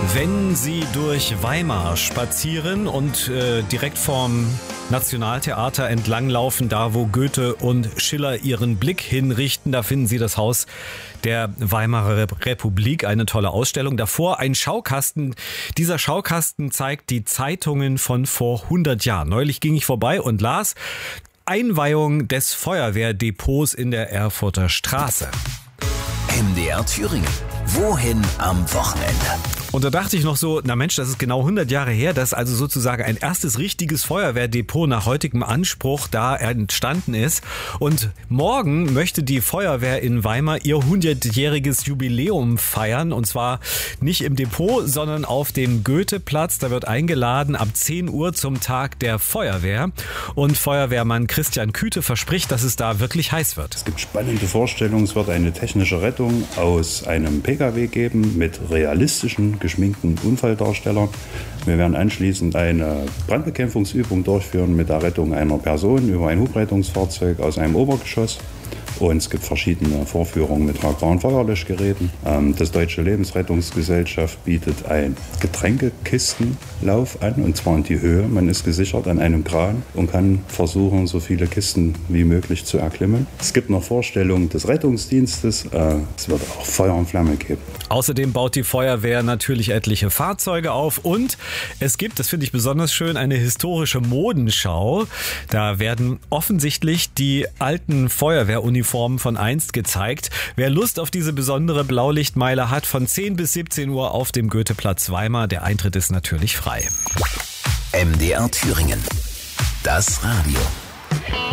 Wenn Sie durch Weimar spazieren und direkt vorm Nationaltheater entlanglaufen, da wo Goethe und Schiller ihren Blick hinrichten, da finden Sie das Haus der Weimarer Republik, eine tolle Ausstellung. Davor ein Schaukasten. Dieser Schaukasten zeigt die Zeitungen von vor 100 Jahren. Neulich ging ich vorbei und las Einweihung des Feuerwehrdepots in der Erfurter Straße. MDR Thüringen. Wohin am Wochenende? Und da dachte ich noch so, na Mensch, das ist genau 100 Jahre her, dass also sozusagen ein erstes richtiges Feuerwehrdepot nach heutigem Anspruch da entstanden ist. Und morgen möchte die Feuerwehr in Weimar ihr 100-jähriges Jubiläum feiern. Und zwar nicht im Depot, sondern auf dem Goetheplatz. Da wird eingeladen ab 10 Uhr zum Tag der Feuerwehr. Und Feuerwehrmann Christian Küte verspricht, dass es da wirklich heiß wird. Es gibt spannende Vorstellungen. Es wird eine technische Rettung aus einem PKW geben mit realistischen geschminkten Unfalldarstellern. Wir werden anschließend eine Brandbekämpfungsübung durchführen mit der Rettung einer Person über ein Hubrettungsfahrzeug aus einem Obergeschoss. Und es gibt verschiedene Vorführungen mit tragbaren Feuerlöschgeräten. Das Deutsche Lebensrettungsgesellschaft bietet einen Getränkekistenlauf an, und zwar in die Höhe. Man ist gesichert an einem Kran und kann versuchen, so viele Kisten wie möglich zu erklimmen. Es gibt noch Vorstellungen des Rettungsdienstes. Es wird auch Feuer und Flamme geben. Außerdem baut die Feuerwehr natürlich etliche Fahrzeuge auf und es gibt, das finde ich besonders schön, eine historische Modenschau. Da werden offensichtlich die alten Feuerwehruniformen von einst gezeigt. Wer Lust auf diese besondere Blaulichtmeile hat, von 10 bis 17 Uhr auf dem Goetheplatz Weimar. Der Eintritt ist natürlich frei. MDR Thüringen. Das Radio.